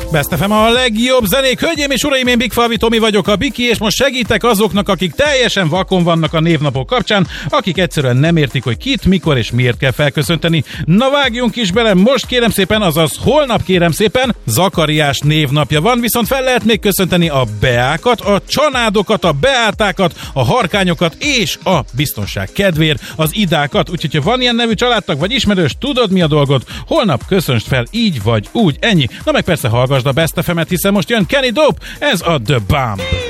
Best FM a legjobb zenék. Hölgyeim és uraim, én Big Falvi Tomi vagyok, a Biki, és most segítek azoknak, akik teljesen vakon vannak a névnapok kapcsán, akik egyszerűen nem értik, hogy kit, mikor és miért kell felköszönteni. Na vágjunk is bele, most kérem szépen, azaz holnap kérem szépen, Zakariás névnapja van, viszont fel lehet még köszönteni a Beákat, a Csanádokat, a Beátákat, a Harkányokat és a biztonság kedvéért az Idákat. Úgyhogy ha van ilyen nevű családtag vagy ismerős, tudod mi a dolgod, holnap köszöntsd fel így vagy úgy, ennyi. Na meg persze hallgasd a Best FM-et, hiszen most jön Kenny Dope, ez a The Bomb.